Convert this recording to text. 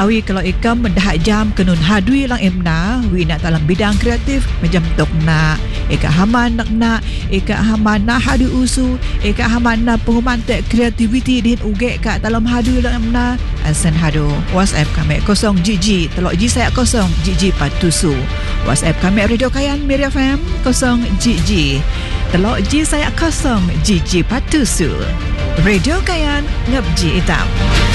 awi kalau ikam mendah jam kenun hadui lang emna wi nak dalam bidang kreatif macam tok nak eka haman nak eka haman na hadu usu eka haman na pengumantek kreativiti din uge kat dalam hadu lang emna asan hadu WhatsApp kami 0 GG telok G saya 0 GG patusu WhatsApp kami Radio Kayan Miri FM 0 GG telok G saya 0 GG patusu Radio Kayan ngabji hitam.